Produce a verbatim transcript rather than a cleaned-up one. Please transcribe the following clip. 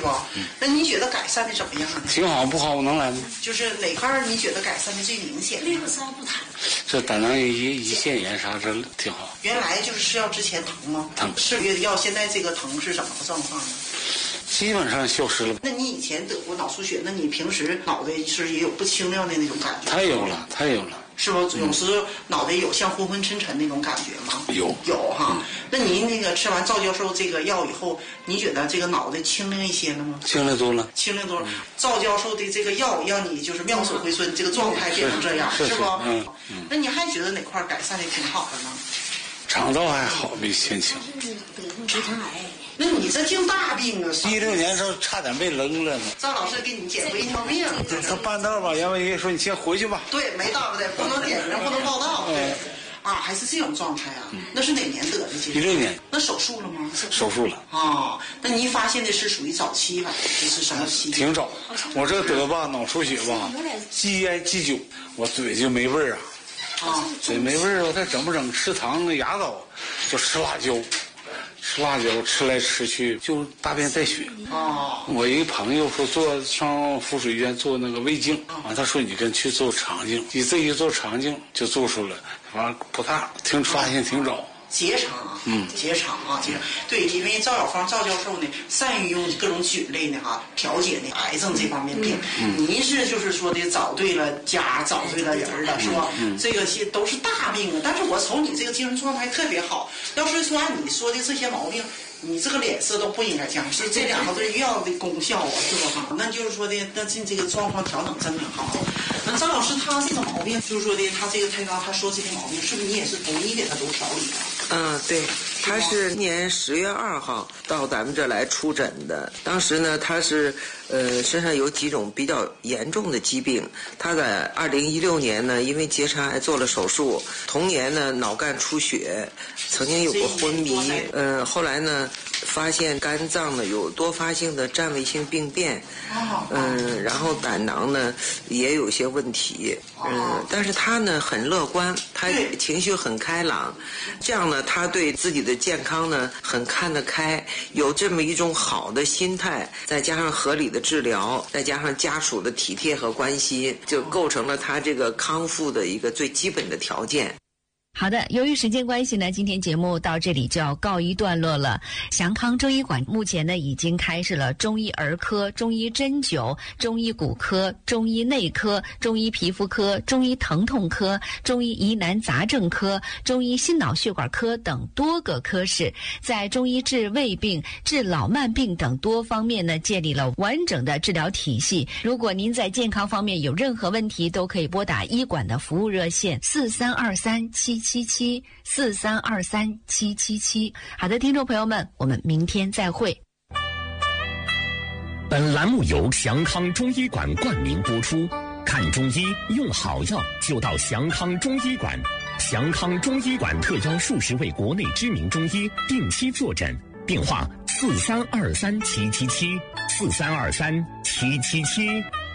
不？嗯、那你觉得改善的怎么样啊？ 挺好，不好我能来吗？ 就是哪块儿你觉得改善的最明显？ 肋骨瘙不疼。 这胆囊胰胰腺炎啥这挺好。 原来就是吃药之前疼吗？ 疼。 吃月药现在这个疼是怎么个状况呢？ 基本上消失了。 那你以前得过脑出血，那你平时脑袋是也有不清亮的那种感觉？ 太有了，太有了。 是不有时脑袋有像昏昏沉沉那种感觉吗？ 有有哈。 嗯、 那您那个吃完赵教授这个药以后，你觉得这个脑袋清亮一些了吗？ 清亮多了， 清亮多了。嗯、赵教授的这个药让你就是妙手回春，这个状态变成这样， 是, 是, 是不？ 嗯嗯。 那你还觉得哪块改善的挺好的呢？ 肠道还好，比先清。 是得上直肠癌。 那你这净大病啊！ 一六年时候差点被扔了呢。 赵老师给你捡回一条命。 他半道吧，杨伟说你先回去吧。 对，没到的，不能点名，不能报道。对。啊，还是这种状态啊？嗯、那是哪年得的？ 一六年。 那手术了吗？ 手术了。 啊、哦，那您发现的是属于早期吧？这是什么期？ 挺早。我这得吧脑出血吧，积烟积久，我嘴就没味儿啊。 啊， 嘴没味儿，我再整不整？吃糖牙枣，就吃辣椒。吃辣椒吃来吃去就大便带血哦。 我一个朋友说做上附属医院做那个胃镜，完、哦、他说你跟去做肠镜，你这一做肠镜就做出来，完不大，挺发现挺早。 结肠啊，嗯，结肠啊，结肠。对，因为赵晓芳赵教授呢，善于用各种菌类呢哈调节呢癌症这方面病。嗯，您是就是说的找对了家，找对了人了，是吧？嗯，这个些都是大病啊。但是我瞅你这个精神状态特别好，要是说按你说的这些毛病，你这个脸色都不应该这样，是这两个对药的功效啊，是吧？那就是说的，那这这个状况调整真挺好。那张老师他这个毛病，就是说的他这个太高，他说这些毛病，是不是你也是统一给他都调理的？ 嗯，对，他是今年十月二号到咱们这来出诊的。当时呢，他是呃身上有几种比较严重的疾病。他在二零一六年呢，因为结肠癌做了手术，同年呢脑干出血，曾经有过昏迷。呃，后来呢发现肝脏呢有多发性的占位性病变，嗯，然后胆囊呢也有些问题，嗯，但是他呢很乐观，他情绪很开朗，这样呢他对自己的健康呢很看得开，有这么一种好的心态，再加上合理的治疗，再加上家属的体贴和关心，就构成了他这个康复的一个最基本的条件。 好的，由于时间关系呢，今天节目到这里就要告一段落了。祥康中医馆目前呢已经开设了中医儿科、中医针灸、中医骨科、中医内科、中医皮肤科、中医疼痛科、中医疑难杂症科、中医心脑血管科等多个科室，在中医治胃病、治老慢病等多方面呢建立了完整的治疗体系。如果您在健康方面有任何问题，都可以拨打医馆的服务热线四三二三七七七四三二三七七七。好的，听众朋友们，我们明天再会。 本栏目由祥康中医馆冠名播出。看中医用好药就到祥康中医馆。祥康中医馆特邀数十位国内知名中医定期坐诊，电话四三二三七七七四三二三七七七。